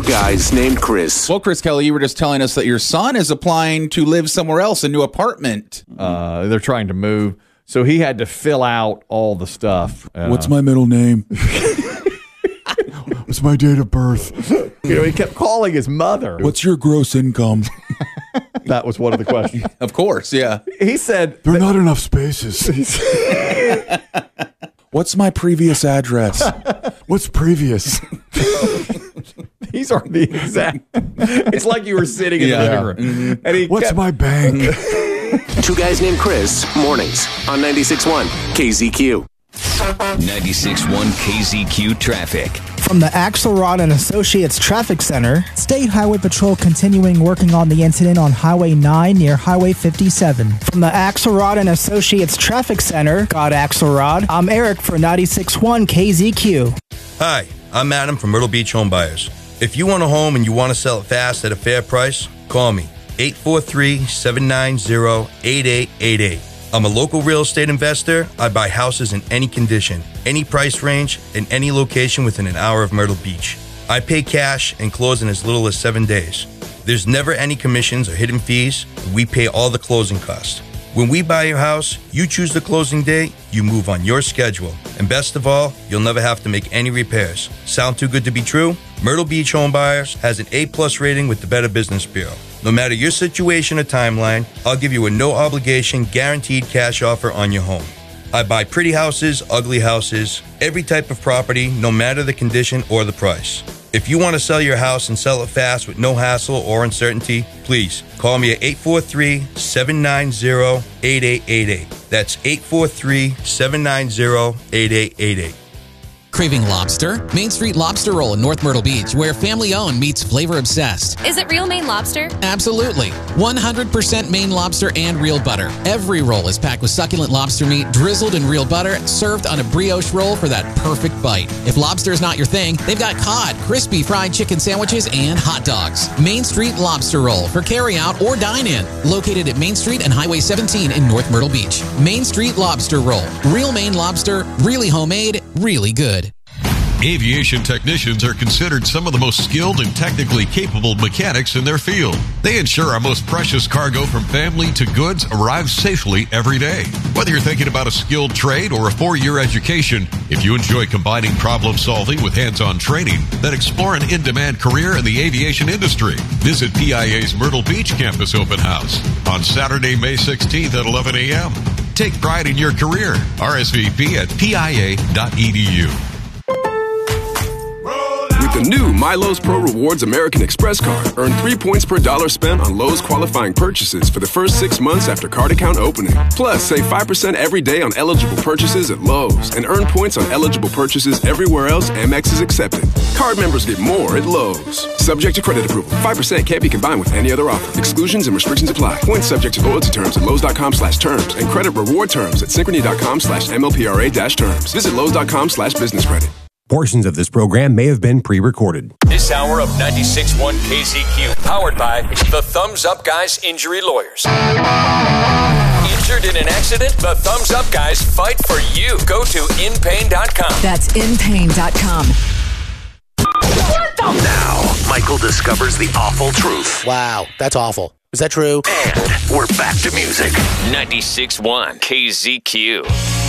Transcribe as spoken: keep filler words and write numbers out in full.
guys named Chris. Well, Chris Kelly, you were just telling us that your son is applying to live somewhere else, a new apartment. Uh, they're trying to move. So he had to fill out all the stuff. Uh, What's my middle name? What's my date of birth? You know, he kept calling his mother. What's your gross income? That was one of the questions. Of course, yeah. He said... There are not enough spaces. What's my previous address? What's previous? These are the exact... It's like you were sitting in Yeah. the living room. Mm-hmm. And he What's kept, my bank? Two guys named Chris, mornings on ninety-six point one K Z Q. ninety-six point one K Z Q traffic. From the Axelrod and Associates Traffic Center, State Highway Patrol continuing working on the incident on Highway nine near Highway fifty-seven. From the Axelrod and Associates Traffic Center, God Axelrod, I'm Eric for ninety-six point one K Z Q. Hi, I'm Adam from Myrtle Beach Home Buyers. If you want a home and you want to sell it fast at a fair price, call me, eight four three, seven nine zero, eight eight eight eight. I'm a local real estate investor. I buy houses in any condition, any price range, in any location within an hour of Myrtle Beach. I pay cash and close in as little as seven days. There's never any commissions or hidden fees. We pay all the closing costs. When we buy your house, you choose the closing date, you move on your schedule. And best of all, you'll never have to make any repairs. Sound too good to be true? Myrtle Beach Home Buyers has an A plus rating with the Better Business Bureau. No matter your situation or timeline, I'll give you a no-obligation, guaranteed cash offer on your home. I buy pretty houses, ugly houses, every type of property, no matter the condition or the price. If you want to sell your house and sell it fast with no hassle or uncertainty, please call me at eight four three, seven nine zero, eight eight eight eight. That's eight four three, seven nine zero, eight eight eight eight. Craving lobster? Main Street Lobster Roll in North Myrtle Beach, where family owned meets flavor obsessed. Is it real Maine lobster? Absolutely. one hundred percent Maine lobster and real butter. Every roll is packed with succulent lobster meat, drizzled in real butter, served on a brioche roll for that perfect bite. If lobster is not your thing, they've got cod, crispy fried chicken sandwiches, and hot dogs. Main Street Lobster Roll for carry-out or dine-in. Located at Main Street and Highway seventeen in North Myrtle Beach. Main Street Lobster Roll. Real Maine lobster, really homemade, really good. Aviation technicians are considered some of the most skilled and technically capable mechanics in their field. They ensure our most precious cargo from family to goods arrives safely every day. Whether you're thinking about a skilled trade or a four-year education, if you enjoy combining problem solving with hands-on training, then explore an in-demand career in the aviation industry. Visit P I A's Myrtle Beach Campus Open House on Saturday, May sixteenth at eleven a.m. Take pride in your career. R S V P at P I A dot E D U. With the new My Lowe's Pro Rewards American Express card, earn three points per dollar spent on Lowe's qualifying purchases for the first six months after card account opening. Plus, save five percent every day on eligible purchases at Lowe's and earn points on eligible purchases everywhere else Amex is accepted. Card members get more at Lowe's. Subject to credit approval. five percent can't be combined with any other offer. Exclusions and restrictions apply. Points subject to loyalty terms at Lowe's.com slash terms and credit reward terms at Synchrony.com slash MLPRA dash terms. Visit Lowe's.com slash business credit. Portions of this program may have been pre-recorded. This hour of ninety-six point one K Z Q, powered by the Thumbs Up Guys Injury Lawyers. Injured in an accident? The Thumbs Up Guys fight for you. Go to in pain dot com. That's in pain dot com. What the? Now, Michael discovers the awful truth. Wow, that's awful. Is that true? And we're back to music. ninety-six point one K Z Q.